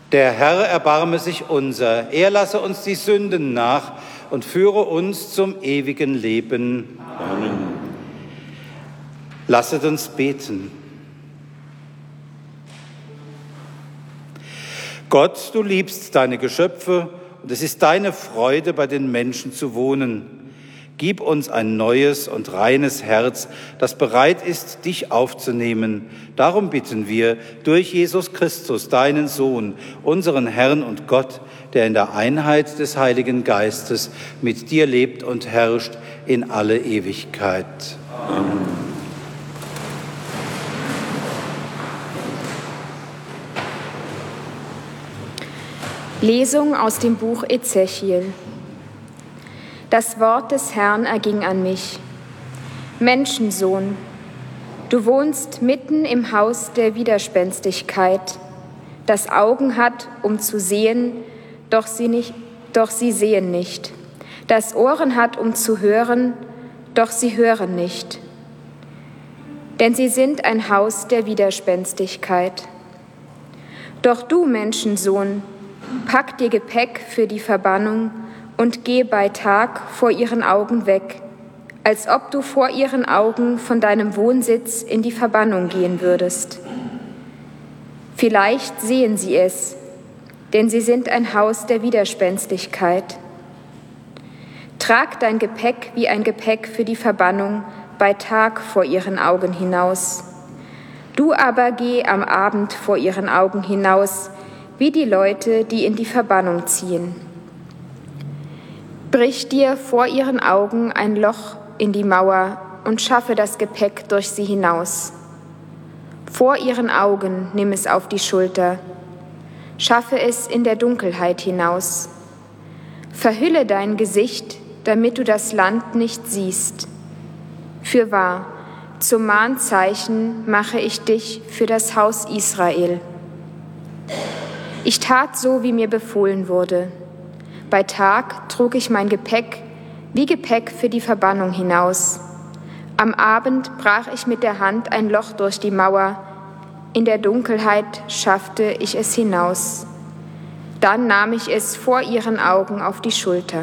Der Herr erbarme sich unser, er lasse uns die Sünden nach und führe uns zum ewigen Leben. Amen. Lasset uns beten. Gott, du liebst deine Geschöpfe und es ist deine Freude, bei den Menschen zu wohnen. Gib uns ein neues und reines Herz, das bereit ist, dich aufzunehmen. Darum bitten wir durch Jesus Christus, deinen Sohn, unseren Herrn und Gott, der in der Einheit des Heiligen Geistes mit dir lebt und herrscht in alle Ewigkeit. Amen. Lesung aus dem Buch Ezechiel. Das Wort des Herrn erging an mich. Menschensohn, du wohnst mitten im Haus der Widerspenstigkeit, das Augen hat, um zu sehen, doch sie sehen nicht, das Ohren hat, um zu hören, doch sie hören nicht. Denn sie sind ein Haus der Widerspenstigkeit. Doch du, Menschensohn, pack dir Gepäck für die Verbannung und geh bei Tag vor ihren Augen weg, als ob du vor ihren Augen von deinem Wohnsitz in die Verbannung gehen würdest. Vielleicht sehen sie es, denn sie sind ein Haus der Widerspenstigkeit. Trag dein Gepäck wie ein Gepäck für die Verbannung bei Tag vor ihren Augen hinaus. Du aber geh am Abend vor ihren Augen hinaus, wie die Leute, die in die Verbannung ziehen. Brich dir vor ihren Augen ein Loch in die Mauer und schaffe das Gepäck durch sie hinaus. Vor ihren Augen nimm es auf die Schulter. Schaffe es in der Dunkelheit hinaus. Verhülle dein Gesicht, damit du das Land nicht siehst. Fürwahr, zum Mahnzeichen mache ich dich für das Haus Israel. Ich tat so, wie mir befohlen wurde. Bei Tag trug ich mein Gepäck wie Gepäck für die Verbannung hinaus. Am Abend brach ich mit der Hand ein Loch durch die Mauer. In der Dunkelheit schaffte ich es hinaus. Dann nahm ich es vor ihren Augen auf die Schulter.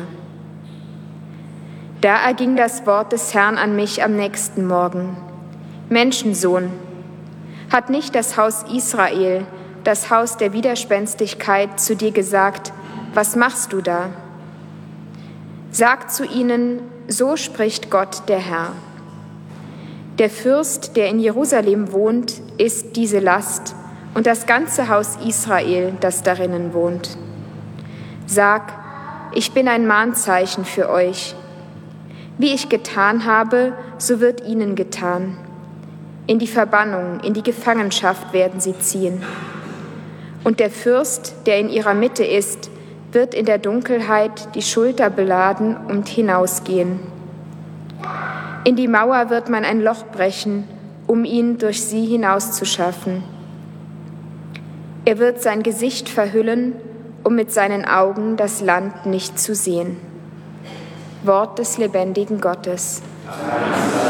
Da erging das Wort des Herrn an mich am nächsten Morgen. Menschensohn, hat nicht das Haus Israel, das Haus der Widerspenstigkeit, zu dir gesagt, was machst du da? Sag zu ihnen, so spricht Gott der Herr. Der Fürst, der in Jerusalem wohnt, ist diese Last und das ganze Haus Israel, das darinnen wohnt. Sag, ich bin ein Mahnzeichen für euch. Wie ich getan habe, so wird ihnen getan. In die Verbannung, in die Gefangenschaft werden sie ziehen. Und der Fürst, der in ihrer Mitte ist, wird in der Dunkelheit die Schulter beladen und hinausgehen. In die Mauer wird man ein Loch brechen, um ihn durch sie hinauszuschaffen. Er wird sein Gesicht verhüllen, um mit seinen Augen das Land nicht zu sehen. Wort des lebendigen Gottes. Amen.